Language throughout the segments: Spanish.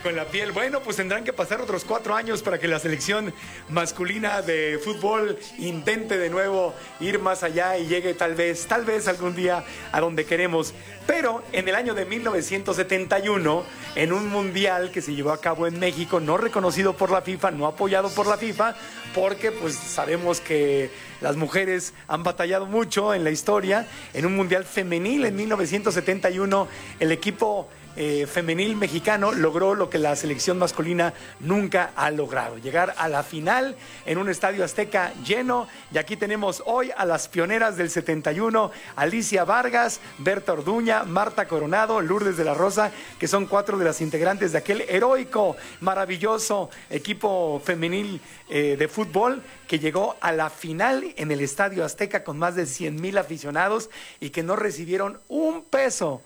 México en la piel. Bueno, pues tendrán que pasar otros 4 años para que la selección masculina de fútbol intente de nuevo ir más allá y llegue tal vez algún día a donde queremos. Pero en el año de 1971, en un mundial que se llevó a cabo en México, no reconocido por la FIFA, no apoyado por la FIFA, porque pues sabemos que las mujeres han batallado mucho en la historia. En un mundial femenil en 1971, el equipo femenil mexicano logró lo que la selección masculina nunca ha logrado: llegar a la final en un estadio Azteca lleno. Y aquí tenemos hoy a las pioneras del 71, Alicia Vargas, Berta Orduña, Marta Coronado, Lourdes de la Rosa, que son 4 de las integrantes de aquel heroico, maravilloso equipo femenil de fútbol que llegó a la final en el estadio Azteca con más de 100,000 aficionados y que no recibieron un peso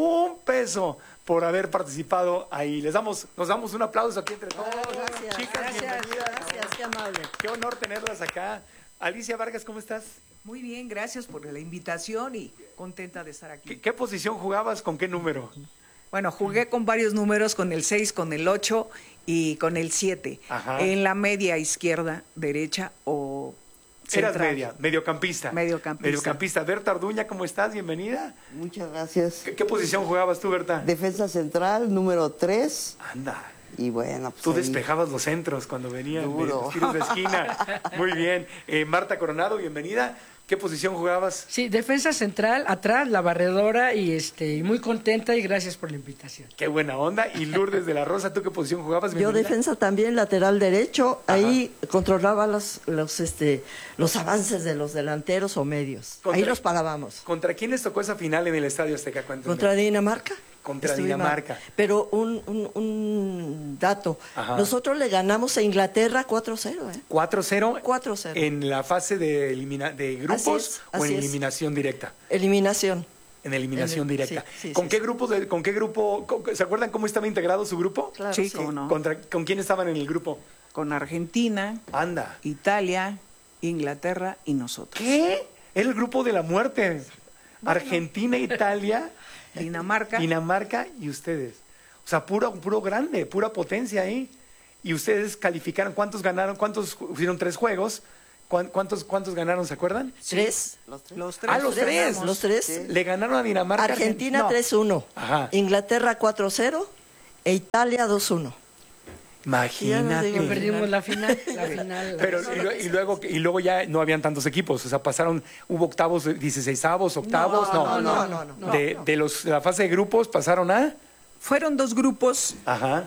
por haber participado ahí. Nos damos un aplauso aquí entre todos. Gracias, Chicas, bienvenidas. gracias, qué amable. Qué honor tenerlas acá. Alicia Vargas, ¿cómo estás? Muy bien, gracias por la invitación y contenta de estar aquí. ¿Qué posición jugabas? ¿Con qué número? Bueno, jugué con varios números, con el 6, con el 8 y con el 7. Ajá. En la media izquierda, derecha o Eras central. mediocampista. Mediocampista. Berta Orduña, ¿cómo estás? Bienvenida. Muchas gracias. ¿Qué posición jugabas tú, Berta? Defensa central, número 3. Anda. Y bueno, pues Tú ahí, despejabas los centros cuando venían Duro. los tiros de esquina. Muy bien. Marta Coronado, bienvenida. ¿Qué posición jugabas? Sí, defensa central, atrás, la barredora y muy contenta y gracias por la invitación. Qué buena onda. Y Lourdes de la Rosa, ¿tú qué posición jugabas? Yo Bienvenida. defensa también, lateral derecho. Ajá. Ahí controlaba los avances de los delanteros o medios. Ahí los parábamos. ¿Contra quién les tocó esa final en el Estadio Azteca? Cuéntenme. Contra Dinamarca. Contra Dinamarca. Pero un dato. Ajá. Nosotros le ganamos a Inglaterra 4-0. 4-0. 4-0. ¿En la fase de grupos o en así es. eliminación directa? Eliminación. En eliminación directa. Sí, ¿Con sí, qué sí. grupo? ¿Se acuerdan cómo estaba integrado su grupo? Claro, Sí, cómo no. ¿Con quién estaban en el grupo? Con Argentina, Anda. Italia, Inglaterra y nosotros. ¿Qué? Era el grupo de la muerte. Argentina, Italia, Dinamarca. y ustedes. O sea, puro grande, pura potencia ahí. Y ustedes calificaron. ¿Cuántos ganaron? ¿Cuántos hicieron 3 juegos? ¿Cuántos ganaron? ¿Se acuerdan? 3. los 3. Los tres. Ah, los tres. ganamos. Los 3. Sí. Le ganaron a Dinamarca. Argentina No. 3-1. Ajá. Inglaterra 4-0 e Italia 2-1. Imagínate. Ya no Que perdimos la final. Pero y luego ya no habían tantos equipos, o sea, hubo octavos, 16avos, octavos, No. De la fase de grupos pasaron a. Fueron 2 grupos, Ajá.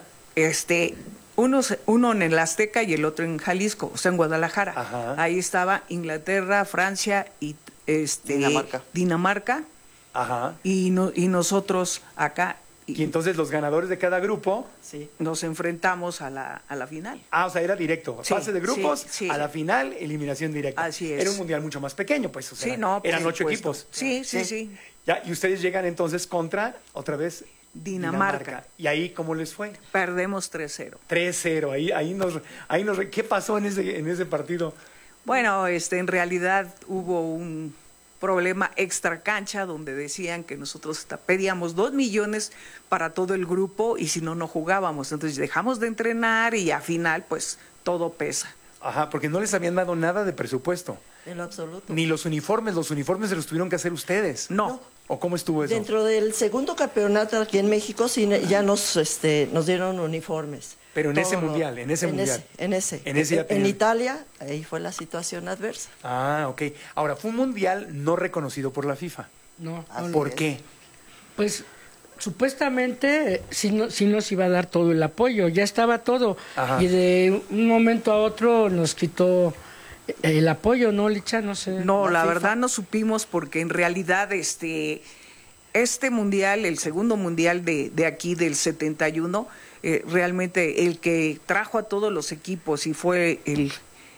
uno en el Azteca y el otro en Jalisco, o sea, en Guadalajara. Ajá. Ahí estaba Inglaterra, Francia y Dinamarca. Ajá. y nosotros acá Y entonces los ganadores de cada grupo. Sí. nos enfrentamos a la final. O sea, era directo. Sí, Fase de grupos, sí. a la final, eliminación directa. Así es. Era un mundial mucho más pequeño, pues. O sea, Sí, no, por eran 8 supuesto. equipos. Sí. Ya, y ustedes llegan entonces contra, otra vez, Dinamarca. ¿Y ahí cómo les fue? Perdemos 3-0. 3-0. ¿Qué pasó en ese partido? Bueno, en realidad hubo un problema extra cancha donde decían que nosotros pedíamos 2 millones para todo el grupo y si no, no jugábamos. Entonces dejamos de entrenar y al final, pues, todo pesa. Ajá, porque no les habían dado nada de presupuesto. En lo absoluto. Ni los uniformes se los tuvieron que hacer ustedes. No. ¿O cómo estuvo eso? Dentro del segundo campeonato aquí en México sí, ya nos dieron uniformes. Pero en ese Todo lo- mundial, en ese mundial. En ese. En ese ya En tenían. Italia, ahí fue la situación adversa. Ah, ok. Ahora, fue un mundial no reconocido por la FIFA. No, ¿Por qué? pues supuestamente sí nos iba a dar todo el apoyo, ya estaba todo. Ajá. Y de un momento a otro nos quitó el apoyo, ¿no, Licha? No sé. No, la FIFA. verdad no supimos porque en realidad este mundial, el segundo mundial de aquí del 71, realmente el que trajo a todos los equipos y fue el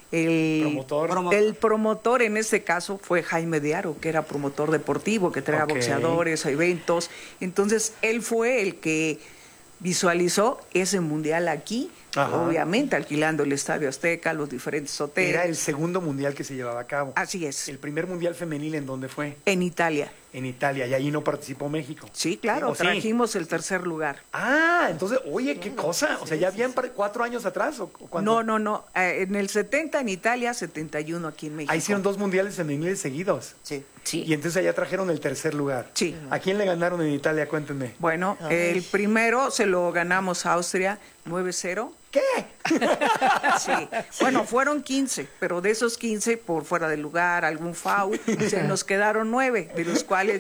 promotor en este caso fue Jaime de Aro, que era promotor deportivo, que traía Ok. boxeadores a eventos. Entonces, él fue el que visualizó ese mundial aquí obviamente alquilando el Estadio Azteca, los diferentes hoteles. Era el segundo mundial que se llevaba a cabo. Así es. El primer mundial femenil, ¿en dónde fue? En Italia. En Italia, y allí no participó México. Sí, claro, ¿Sí? trajimos el tercer lugar. Ah, entonces, oye, qué cosa. O sea, ¿ya habían 4 años atrás? ¿O cuándo? No. En el 70 en Italia, 71 aquí en México. Ahí hicieron 2 mundiales femeniles seguidos. Sí. Sí. Y entonces allá trajeron el tercer lugar. Sí. ¿A quién le ganaron en Italia? Cuéntenme. Bueno, Ay. el primero se lo ganamos a Austria 9-0. ¿Qué? Sí. Bueno, fueron 15, pero de esos 15, por fuera del lugar, algún foul, se nos quedaron 9, de los cuales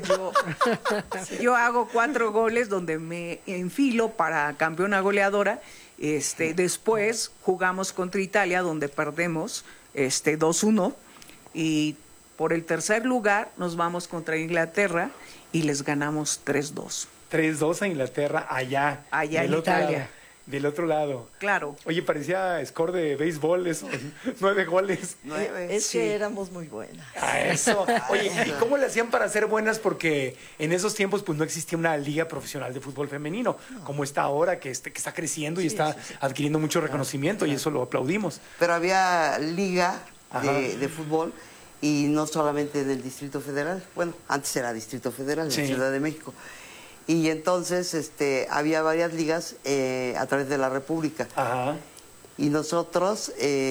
yo hago 4 goles donde me enfilo para campeona goleadora. Después jugamos contra Italia, donde perdemos 2-1, y por el tercer lugar nos vamos contra Inglaterra y les ganamos 3-2. 3-2 a Inglaterra, allá. Allá del en otro Italia. lado, del otro lado. Claro. Oye, parecía score de béisbol, eso. 9 goles. 9. Es Sí. que éramos muy buenas. A eso. Oye, ¿y cómo le hacían para ser buenas? Porque en esos tiempos pues no existía una liga profesional de fútbol femenino, como está ahora, que está creciendo y está adquiriendo mucho reconocimiento, y eso lo aplaudimos. Pero había liga Ajá. de fútbol y no solamente en el Distrito Federal. Bueno, antes era Distrito Federal, Sí. en Ciudad de México. Y entonces había varias ligas a través de la República. Ajá. Y nosotros,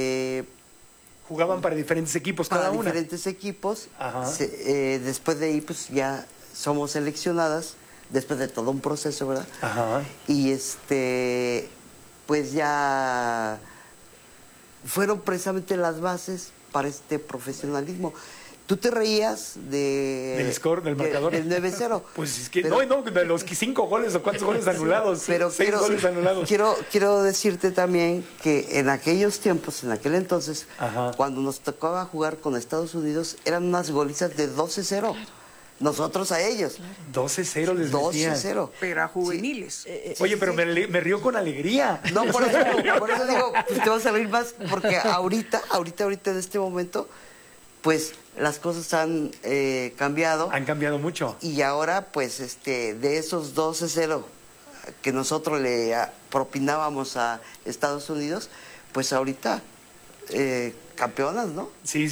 Jugaban para diferentes equipos cada para una. diferentes equipos, Ajá. después de ahí pues ya somos seleccionadas, después de todo un proceso, ¿verdad? Ajá. Y pues ya fueron precisamente las bases para este profesionalismo. Tú te reías Del score, del marcador. del 9-0. Pues es que Pero- no, de los 5 goles o cuántos goles anulados. Pero 6 goles anulados. quiero decirte también que en aquellos tiempos, en aquel entonces, Ajá. cuando nos tocaba jugar con Estados Unidos, eran unas golizas de 12-0. Nosotros a ellos. 12-0 les metían. 12-0. Pero a juveniles. Oye, pero me río con alegría. No, por eso digo, pues te vas a reír más, porque ahorita en este momento, pues las cosas han cambiado. Han cambiado mucho. Y ahora, pues, de esos 12-0 que nosotros le propinábamos a Estados Unidos, pues ahorita campeonas, ¿no? Sí,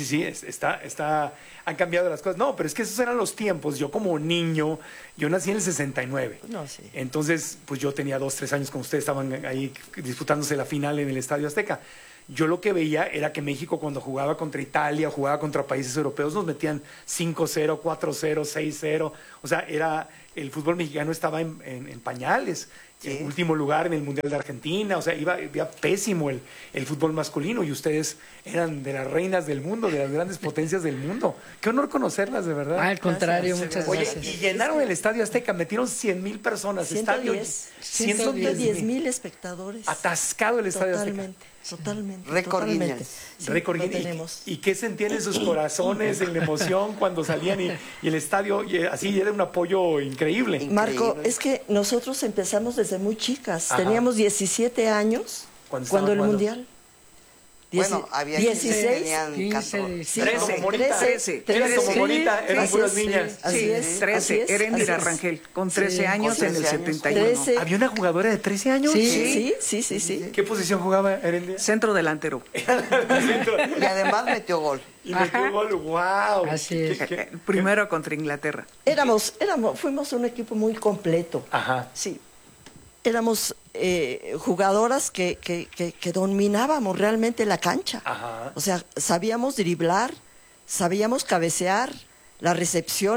han cambiado las cosas. No, pero es que esos eran los tiempos. Yo como niño, yo nací en el 69. No, sí. Entonces, pues yo tenía 2, 3 años cuando ustedes estaban ahí disputándose la final en el Estadio Azteca. Yo lo que veía era que México, cuando jugaba contra Italia, jugaba contra países europeos, nos metían 5-0, 4-0, 6-0. O sea, el fútbol mexicano estaba en pañales. Sí. En último lugar en el Mundial de Argentina. O sea, iba pésimo el fútbol masculino, y ustedes eran de las reinas del mundo, de las grandes potencias del mundo. Qué honor conocerlas, de verdad. Al contrario, Gracias. muchas Oye, gracias. y llenaron el Estadio Azteca, metieron 100,000 personas. 110. 110,000 espectadores. Atascado el Estadio Azteca. Totalmente. Récord totalmente. Guinness. Sí, Récord lo Guinness. tenemos. ¿Y qué sentían en sus corazones, en la emoción cuando salían y el estadio, así era un apoyo increíble? Marco, Increíble. es que nosotros empezamos desde muy chicas. Ajá. Teníamos 17 años Cuando cuando estaban el jugando. Mundial. Bueno, había quienes 16. tenían 15, 14. Sí, 13, como Morita. 13. Eran como Sí, Morita, eran así puras es, niñas. Así Sí, es, 13. así es, Erendira así es. Rangel, con 13 Sí, años con en el 13 años. 71. 13. ¿Había una jugadora de 13 años? Sí. ¿Qué ¿Qué posición jugaba Erendia? Centro delantero. Y además metió gol. Y metió gol, wow. Así es. Primero contra Inglaterra. Fuimos un equipo muy completo. Ajá. Sí. Éramos jugadoras que dominábamos realmente la cancha. Ajá. O sea, sabíamos driblar, sabíamos cabecear, la recepción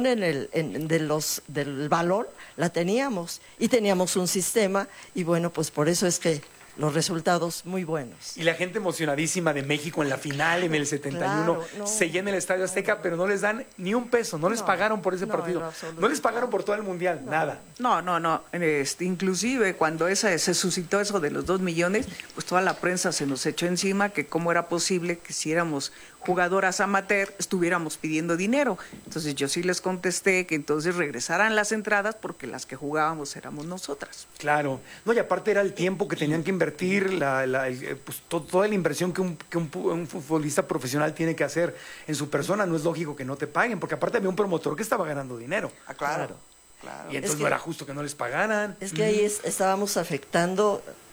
del balón la teníamos y teníamos un sistema, y bueno, pues por eso es que los resultados muy buenos. Y la gente emocionadísima de México en la final en el 71, Claro, no. se llena el Estadio Azteca, pero no les dan ni un peso, no les pagaron por ese no, partido, en lo absoluto. no les pagaron por todo el Mundial, nada. No. Inclusive cuando se suscitó eso de los 2 millones, pues toda la prensa se nos echó encima que cómo era posible que si éramos jugadoras amateur estuviéramos pidiendo dinero. Entonces yo sí les contesté que entonces regresaran las entradas porque las que jugábamos éramos nosotras. Claro, no, y aparte era el tiempo que tenían que invertir, pues, toda la inversión que un futbolista profesional tiene que hacer en su persona. No es lógico que no te paguen, porque aparte había un promotor que estaba ganando dinero. Ah, claro. Y entonces Es que- no era justo que no les pagaran. Es que ahí estábamos afectando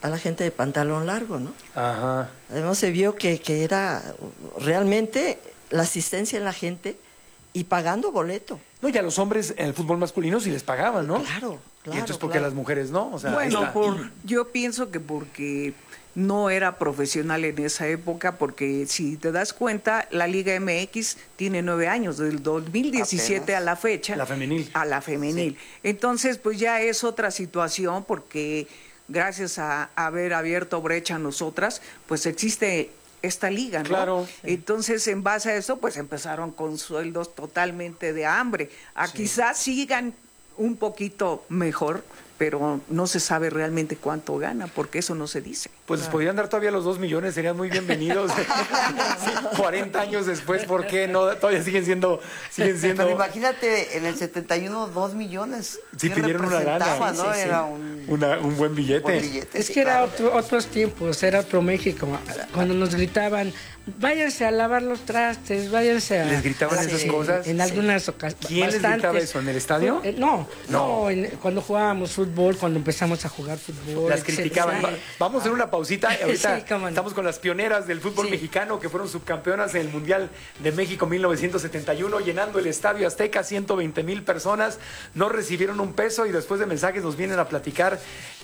a la gente de pantalón largo, ¿no? Ajá. Además se vio que era realmente la asistencia en la gente y pagando boleto. No, y a los hombres en el fútbol masculino sí les pagaban, ¿no? Claro, Y entonces, ¿por qué claro. las mujeres no? O sea, ahí Bueno, está. yo pienso que porque no era profesional en esa época, porque si te das cuenta, la Liga MX tiene 9 años, del 2017 Apenas. a la fecha. La femenil. A la femenil. Entonces, pues ya es otra situación, porque gracias a haber abierto brecha a nosotras, pues existe esta liga, ¿no? Claro. Entonces, en base a eso, pues empezaron con sueldos totalmente de hambre. Quizás sigan un poquito mejor, pero no se sabe realmente cuánto gana, porque eso no se dice. Pues les podrían dar todavía los 2 millones, serían muy bienvenidos. Sí, 40 años después, ¿por qué no? Todavía siguen siendo... Pero imagínate, en el 71, 2 millones. Sí, ¿Qué pidieron una lana. representaba, Sí, ¿no? sí, sí. Era un buen billete. buen billete. Es sí, que era claro. otros tiempos, era otro México. Cuando nos gritaban, váyanse a lavar los trastes, váyanse a... ¿Les gritaban esas cosas? En algunas ocasiones. ¿Quién les gritaba eso? ¿En el estadio? No, cuando jugábamos fútbol, cuando empezamos a jugar fútbol. Las criticaban. Sí. Vamos a hacer una pausita. Ahorita Sí, cómo no. estamos con las pioneras del fútbol Sí. mexicano que fueron subcampeonas en el Mundial de México 1971, llenando el Estadio Azteca, 120,000 personas. No recibieron un peso y después de mensajes nos vienen a platicar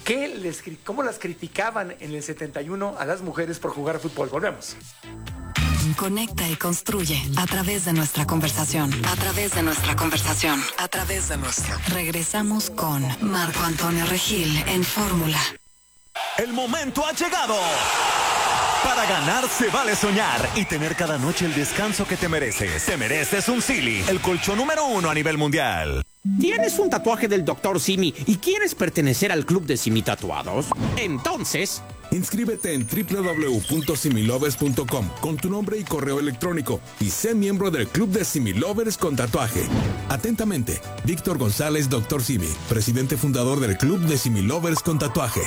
cómo las criticaban en el 71 a las mujeres por jugar fútbol. Volvemos. Conecta y construye a través de nuestra conversación. A través de nuestra conversación. A través de nuestra. Regresamos con Marco Antonio Regil en Fórmula. El momento ha llegado. Para ganar se vale soñar y tener cada noche el descanso que te mereces. Te mereces un Silly, el colchón número 1 a nivel mundial. ¿Tienes un tatuaje del Dr. Simi y quieres pertenecer al club de Simi Tatuados? Entonces, inscríbete en www.similovers.com con tu nombre y correo electrónico y sé miembro del club de Similovers con tatuaje. Atentamente, Víctor González, Dr. Simi, presidente fundador del club de Similovers con tatuaje.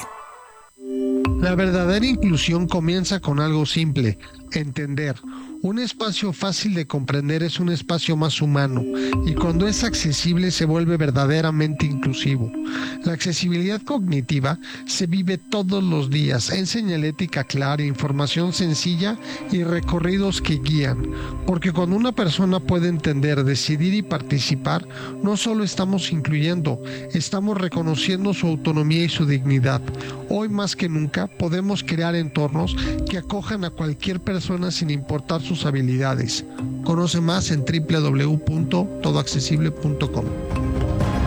La verdadera inclusión comienza con algo simple, entender. Un espacio fácil de comprender es un espacio más humano y cuando es accesible se vuelve verdaderamente inclusivo. La accesibilidad cognitiva se vive todos los días en señalética clara, información sencilla y recorridos que guían. Porque cuando una persona puede entender, decidir y participar, no solo estamos incluyendo, estamos reconociendo su autonomía y su dignidad. Hoy más que nunca podemos crear entornos que acojan a cualquier persona sin importar sus habilidades. Conoce más en www.todoaccesible.com.